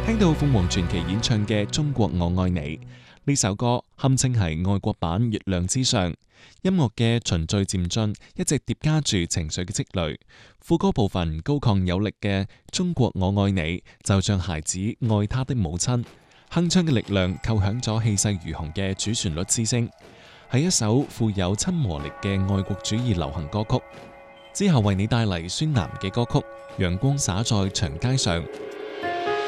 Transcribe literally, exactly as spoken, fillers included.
聽到鳳凰傳奇演唱嘅《中國我愛你》呢首歌，堪稱係愛國版《月亮之上》。音樂嘅循序漸進，一直疊加住情緒嘅積累。副歌部分高亢有力嘅《中國我愛你》，就像孩子愛他的母親。鏗鏘嘅力量扣響咗氣勢如虹嘅主旋律之聲，係一首富有親和力嘅愛國主義流行歌曲。之後為你帶嚟孫楠嘅歌曲《陽光灑在長街上》。